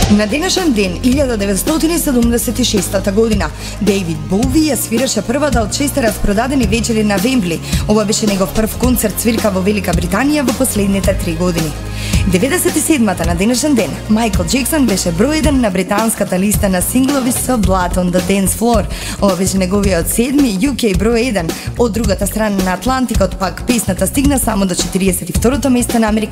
На денешен ден, 1976 година, Дейвид Боуи ја свиреше првата од 6 распродадени вечери на Вембли. Ова беше негов прв концерт свирка во Велика Британија во последните 3 години. 97-та на денешен ден, Майкл Джексон беше број 1 на британската листа на синглови со Blood on the Dance Floor. Ова беше неговиот 7-ми UK број 1. Од другата страна на Атлантикот пак песната стигна само до 42-то место на